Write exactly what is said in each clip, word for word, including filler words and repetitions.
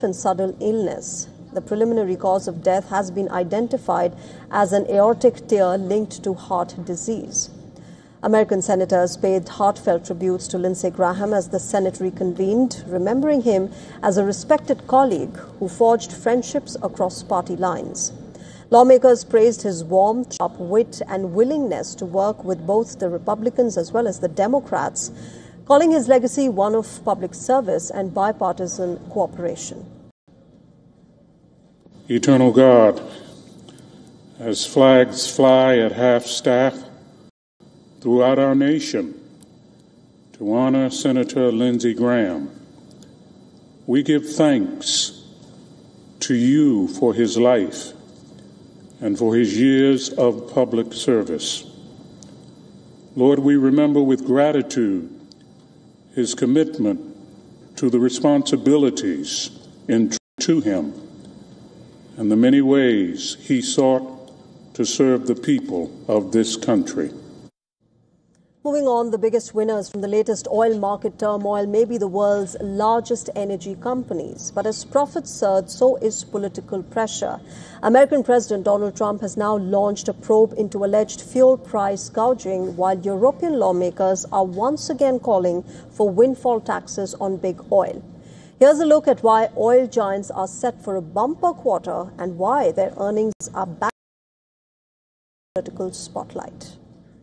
and sudden illness. The preliminary cause of death has been identified as an aortic tear linked to heart disease. American senators paid heartfelt tributes to Lindsey Graham as the Senate reconvened, remembering him as a respected colleague who forged friendships across party lines. Lawmakers praised his warmth, sharp wit, and willingness to work with both the Republicans as well as the Democrats, calling his legacy one of public service and bipartisan cooperation. Eternal God, as flags fly at half-staff throughout our nation to honor Senator Lindsey Graham, we give thanks to you for his life and for his years of public service. Lord, we remember with gratitude his commitment to the responsibilities entrusted to him and the many ways he sought to serve the people of this country. Moving on, the biggest winners from the latest oil market turmoil may be the world's largest energy companies. But as profits surge, so is political pressure. American President Donald Trump has now launched a probe into alleged fuel price gouging, while European lawmakers are once again calling for windfall taxes on big oil. Here's a look at why oil giants are set for a bumper quarter and why their earnings are back in the political spotlight.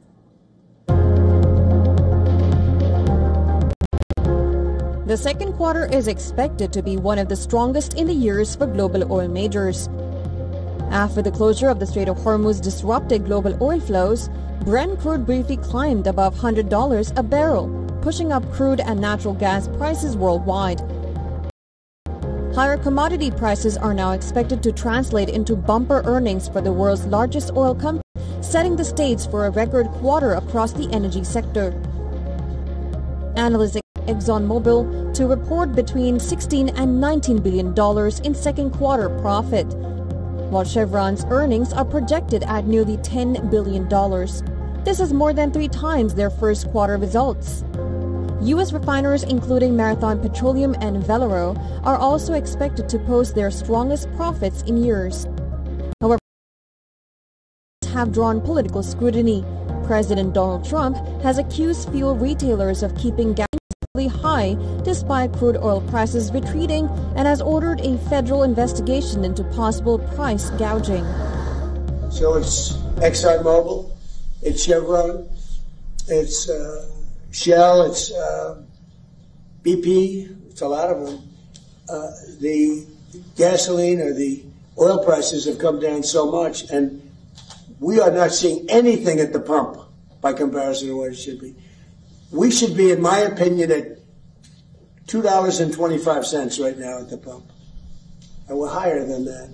The second quarter is expected to be one of the strongest in the years for global oil majors. After the closure of the Strait of Hormuz disrupted global oil flows, Brent crude briefly climbed above one hundred dollars a barrel, pushing up crude and natural gas prices worldwide. Higher commodity prices are now expected to translate into bumper earnings for the world's largest oil company, setting the stage for a record quarter across the energy sector. Analysts expect ExxonMobil to report between sixteen and nineteen billion dollars in second quarter profit, while Chevron's earnings are projected at nearly ten billion dollars. This is more than three times their first quarter results. U S refiners, including Marathon Petroleum and Valero, are also expected to post their strongest profits in years. However, have drawn political scrutiny. President Donald Trump has accused fuel retailers of keeping gas high despite crude oil prices retreating and has ordered a federal investigation into possible price gouging. So it's ExxonMobil, it's Chevron, it's uh, Shell, it's uh, B P, it's a lot of them. Uh, the gasoline or the oil prices have come down so much, and we are not seeing anything at the pump by comparison to what it should be. We should be, in my opinion, at two dollars and twenty-five cents right now at the pump. And we're higher than that.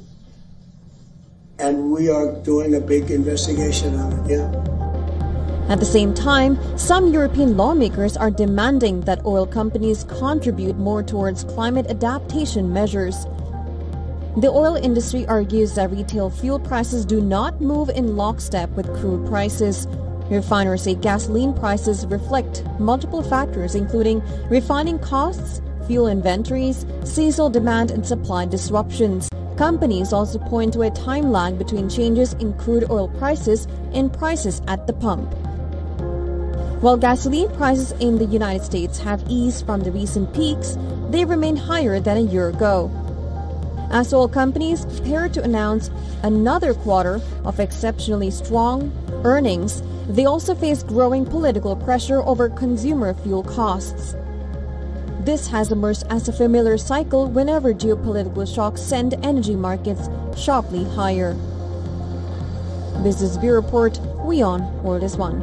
And we are doing a big investigation on it, yeah. At the same time, some European lawmakers are demanding that oil companies contribute more towards climate adaptation measures. The oil industry argues that retail fuel prices do not move in lockstep with crude prices. Refiners say gasoline prices reflect multiple factors, including refining costs, fuel inventories, seasonal demand, and supply disruptions. Companies also point to a time lag between changes in crude oil prices and prices at the pump. While gasoline prices in the United States have eased from the recent peaks, they remain higher than a year ago. As oil companies prepare to announce another quarter of exceptionally strong earnings, they also face growing political pressure over consumer fuel costs. This has emerged as a familiar cycle whenever geopolitical shocks send energy markets sharply higher. Business Bureau Report, WION, World is One.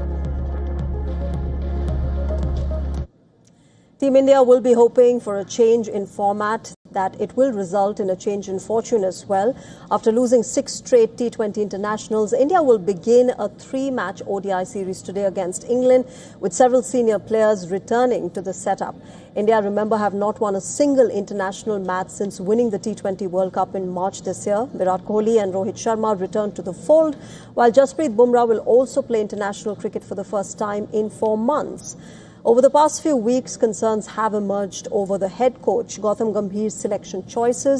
Team India will be hoping for a change in format, that it will result in a change in fortune as well. After losing six straight T twenty internationals, India will begin a three-match O D I series today against England, with several senior players returning to the setup. India, remember, have not won a single international match since winning the T twenty World Cup in March this year. Virat Kohli and Rohit Sharma return to the fold, while Jasprit Bumrah will also play international cricket for the first time in four months. Over the past few weeks, concerns have emerged over the head coach Gautam Gambhir's selection choices.